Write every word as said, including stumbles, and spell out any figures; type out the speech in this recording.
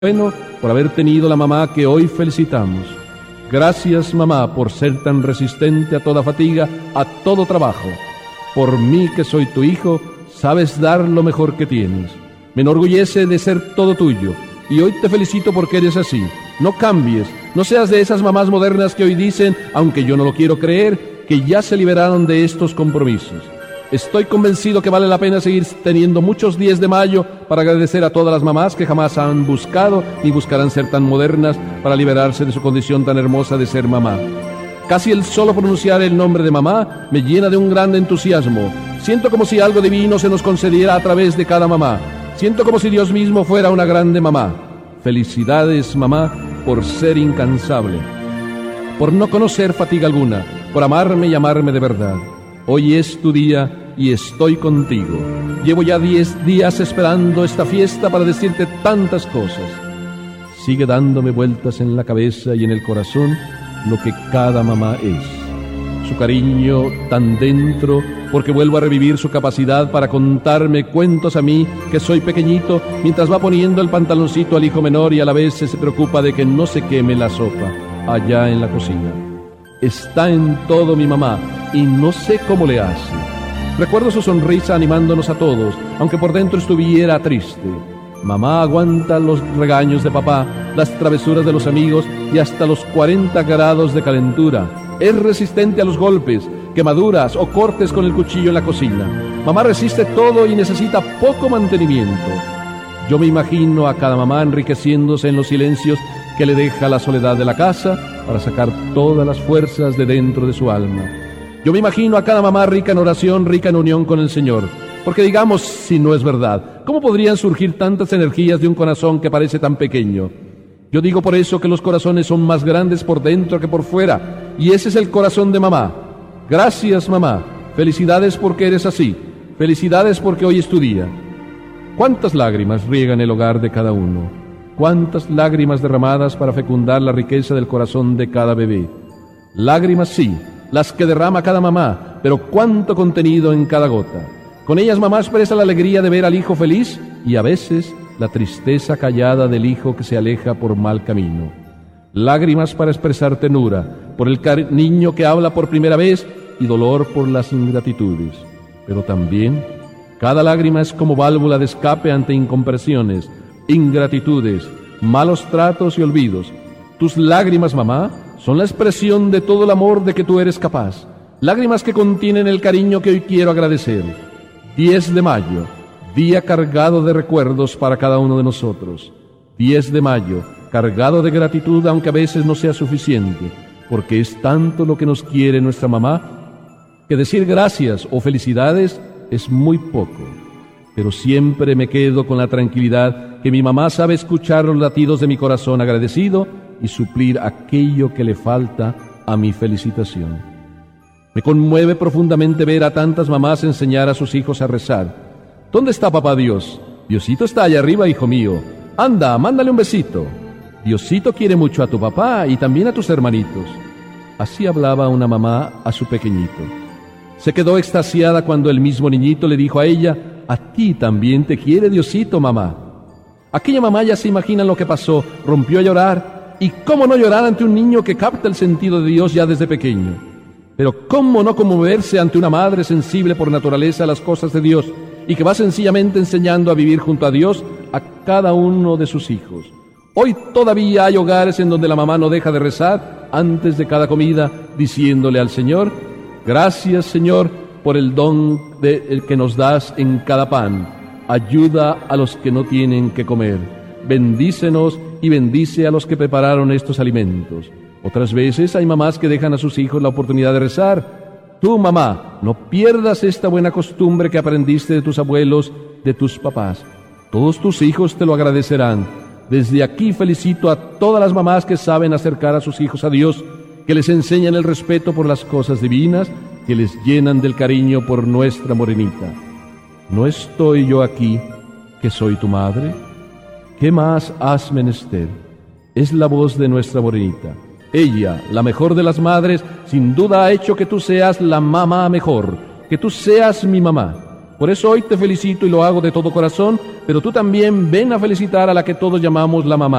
bueno por haber tenido la mamá que hoy felicitamos. Gracias, mamá, por ser tan resistente a toda fatiga, a todo trabajo. Por mí, que soy tu hijo, sabes dar lo mejor que tienes. Me enorgullece de ser todo tuyo, y hoy te felicito porque eres así. No cambies, no seas de esas mamás modernas que hoy dicen, aunque yo no lo quiero creer, que ya se liberaron de estos compromisos. Estoy convencido que vale la pena seguir teniendo muchos diez de mayo para agradecer a todas las mamás que jamás han buscado ni buscarán ser tan modernas para liberarse de su condición tan hermosa de ser mamá. Casi el solo pronunciar el nombre de mamá me llena de un gran entusiasmo. Siento como si algo divino se nos concediera a través de cada mamá. Siento como si Dios mismo fuera una grande mamá. Felicidades, mamá, por ser incansable, por no conocer fatiga alguna, por amarme y amarme de verdad. Hoy es tu día y estoy contigo. Llevo ya diez días esperando esta fiesta para decirte tantas cosas. Sigue dándome vueltas en la cabeza y en el corazón lo que cada mamá es. Su cariño tan dentro, porque vuelvo a revivir su capacidad para contarme cuentos a mí, que soy pequeñito, mientras va poniendo el pantaloncito al hijo menor y a la vez se preocupa de que no se queme la sopa allá en la cocina. Está en todo mi mamá y no sé cómo le hace. Recuerdo su sonrisa animándonos a todos, aunque por dentro estuviera triste. Mamá aguanta los regaños de papá, las travesuras de los amigos y hasta los cuarenta grados de calentura. Es resistente a los golpes, quemaduras o cortes con el cuchillo en la cocina. Mamá resiste todo y necesita poco mantenimiento. Yo me imagino a cada mamá enriqueciéndose en los silencios que le deja la soledad de la casa para sacar todas las fuerzas de dentro de su alma. Yo me imagino a cada mamá rica en oración, rica en unión con el Señor. Porque digamos, si no es verdad, ¿cómo podrían surgir tantas energías de un corazón que parece tan pequeño? Yo digo por eso que los corazones son más grandes por dentro que por fuera, y ese es el corazón de mamá. Gracias, mamá. Felicidades porque eres así. Felicidades porque hoy es tu día. ¿Cuántas lágrimas riegan el hogar de cada uno? ¿Cuántas lágrimas derramadas para fecundar la riqueza del corazón de cada bebé? Lágrimas sí, las que derrama cada mamá, pero cuánto contenido en cada gota. Con ellas mamá expresa la alegría de ver al hijo feliz y a veces la tristeza callada del hijo que se aleja por mal camino. Lágrimas para expresar ternura por el niño que habla por primera vez y dolor por las ingratitudes. Pero también cada lágrima es como válvula de escape ante incomprensiones, ingratitudes, malos tratos y olvidos. Tus lágrimas, mamá, son la expresión de todo el amor de que tú eres capaz. Lágrimas que contienen el cariño que hoy quiero agradecer. diez de mayo, día cargado de recuerdos para cada uno de nosotros. diez de mayo, cargado de gratitud, aunque a veces no sea suficiente, porque es tanto lo que nos quiere nuestra mamá, que decir gracias o felicidades es muy poco. Pero siempre me quedo con la tranquilidad que mi mamá sabe escuchar los latidos de mi corazón agradecido y suplir aquello que le falta a mi felicitación. Me conmueve profundamente ver a tantas mamás enseñar a sus hijos a rezar. ¿Dónde está papá Dios? Diosito está allá arriba, hijo mío. Anda, mándale un besito. Diosito quiere mucho a tu papá y también a tus hermanitos. Así hablaba una mamá a su pequeñito. Se quedó extasiada cuando el mismo niñito le dijo a ella: a ti también te quiere Diosito, mamá. Aquella mamá ya se imagina lo que pasó, rompió a llorar. ¿Y cómo no llorar ante un niño que capta el sentido de Dios ya desde pequeño? Pero ¿cómo no conmoverse ante una madre sensible por naturaleza a las cosas de Dios y que va sencillamente enseñando a vivir junto a Dios a cada uno de sus hijos? Hoy todavía hay hogares en donde la mamá no deja de rezar antes de cada comida, diciéndole al Señor: gracias, Señor, por el don de, el que nos das en cada pan. Ayuda a los que no tienen que comer. Bendícenos y bendice a los que prepararon estos alimentos. Otras veces hay mamás que dejan a sus hijos la oportunidad de rezar. Tú, mamá, no pierdas esta buena costumbre que aprendiste de tus abuelos, de tus papás. Todos tus hijos te lo agradecerán. Desde aquí felicito a todas las mamás que saben acercar a sus hijos a Dios, que les enseñan el respeto por las cosas divinas, que les llenan del cariño por nuestra morenita. ¿No estoy yo aquí, que soy tu madre? ¿Qué más has menester? Es la voz de nuestra morenita. Ella, la mejor de las madres, sin duda ha hecho que tú seas la mamá mejor, que tú seas mi mamá. Por eso hoy te felicito y lo hago de todo corazón, pero tú también ven a felicitar a la que todos llamamos la mamá.